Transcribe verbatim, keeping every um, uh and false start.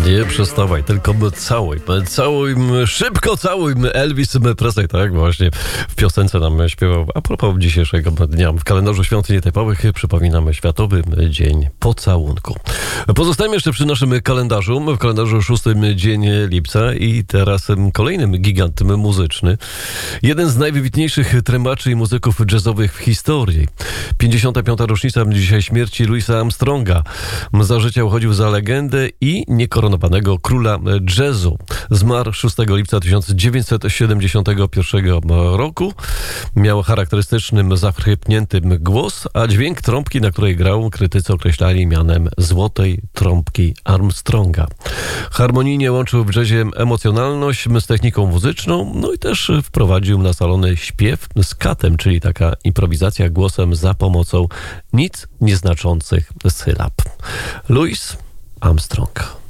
Nie przestawaj, tylko całuj, całuj, szybko całuj, Elvis Presley, tak właśnie w piosence nam śpiewał. A propos dzisiejszego dnia, w kalendarzu świąt nietypowych przypominamy Światowy Dzień Pocałunku. Pozostajemy jeszcze przy naszym kalendarzu, w kalendarzu szóstym dzień lipca i teraz kolejnym gigant muzyczny. Jeden z najwybitniejszych trębaczy i muzyków jazzowych w historii. pięćdziesiąta piąta rocznica dzisiaj śmierci Louisa Armstronga. Za życia uchodził za legendę i niekoronowanego króla jazzu. Zmarł szóstego lipca tysiąc dziewięćset siedemdziesiątego pierwszego roku. Miał charakterystyczny, zachrypnięty głos, a dźwięk trąbki, na której grał, krytycy określali mianem złotej trąbki Armstronga. Harmonijnie łączył w jazzie emocjonalność z techniką muzyczną, no i też wprowadził na salony śpiew z katem, czyli taka improwizacja głosem za pomocą nic nieznaczących sylab. Louis Armstrong.